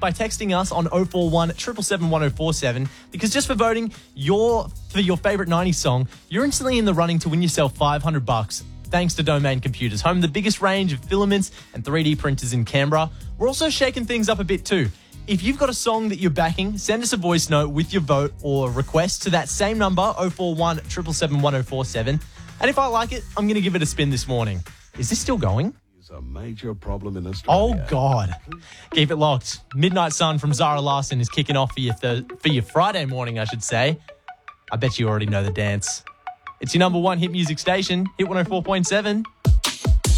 by texting us on 041 777 1047 because just for voting for your favourite 90s song, you're instantly in the running to win yourself $500 thanks to Domain Computers, home of the biggest range of filaments and 3D printers in Canberra. We're also shaking things up a bit too. If you've got a song that you're backing, send us a voice note with your vote or request to that same number, 041 777 1047. And if I like it, I'm going to give it a spin this morning. Is this still going? It's a major problem in Australia. Oh, God. Keep it locked. Midnight Sun from Zara Larsson is kicking off for your Friday morning, I should say. I bet you already know the dance. It's your number one hit music station, Hit 104.7.